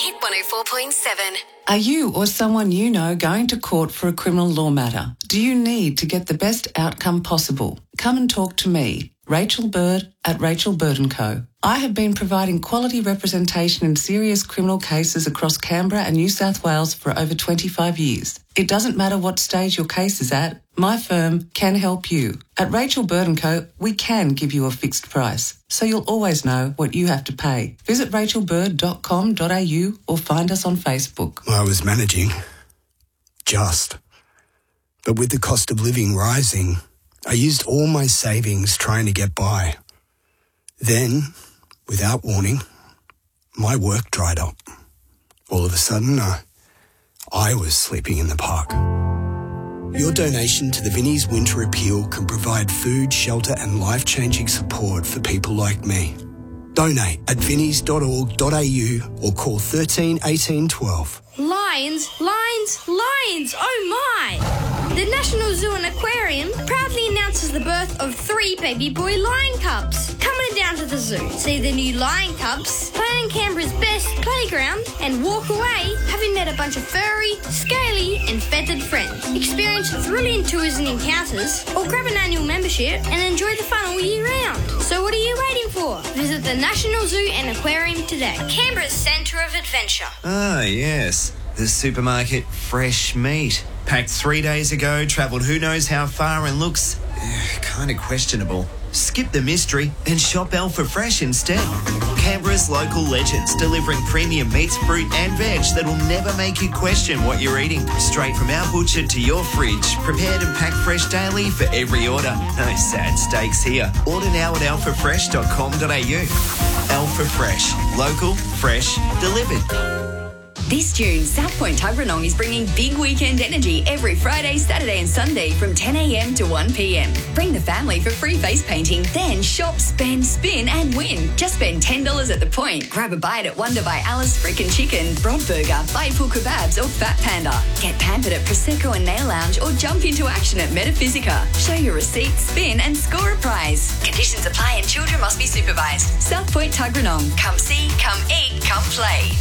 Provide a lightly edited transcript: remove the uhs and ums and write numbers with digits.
Hit 104.7. Are you or someone you know going to court for a criminal law matter? Do you need to get the best outcome possible? Come and talk to me, Rachel Bird at Rachel Bird & Co. I have been providing quality representation in serious criminal cases across Canberra and New South Wales for over 25 years. It doesn't matter what stage your case is at, my firm can help you. At Rachel Bird & Co, we can give you a fixed price, so you'll always know what you have to pay. Visit rachelbird.com.au or find us on Facebook. I was managing. But with the cost of living rising, I used all my savings trying to get by. Then, without warning, my work dried up. All of a sudden, I was sleeping in the park. Your donation to the Vinnie's Winter Appeal can provide food, shelter and life-changing support for people like me. Donate at vinnies.org.au or call 13 18 12. Lions! Oh my! The National Zoo and Aquarium proudly announces the birth of 3 baby boy lion cubs. Come on down to the zoo, see the new lion cubs, play on Canberra's best playground, and walk away having met a bunch of furry, scaly, and feathered friends. Experience thrilling tours and encounters, or grab an annual membership and enjoy the fun all year round. So what are you waiting for? Visit the National Zoo and Aquarium today. Canberra's centre of adventure. Ah, yes. The supermarket Fresh Meat. Packed 3 days ago, travelled who knows how far and looks kind of questionable. Skip the mystery and shop Alpha Fresh instead. Canberra's local legends, delivering premium meats, fruit and veg that will never make you question what you're eating. Straight from our butcher to your fridge, prepared and packed fresh daily for every order. No sad steaks here. Order now at alphafresh.com.au. Alpha Fresh. Local, fresh, delivered. This June, South Point Tuggeranong is bringing big weekend energy every Friday, Saturday and Sunday from 10 a.m. to 1 p.m. Bring the family for free face painting, then shop, spend, spin and win. Just spend $10 at the point. Grab a bite at Wonder by Alice Frickin' Chicken, Broad Burger, Biteful Kebabs or Fat Panda. Get pampered at Prosecco and Nail Lounge or jump into action at Metaphysica. Show your receipt, spin and score a prize. Conditions apply and children must be supervised. South Point Tuggeranong. Come see, come eat, come play.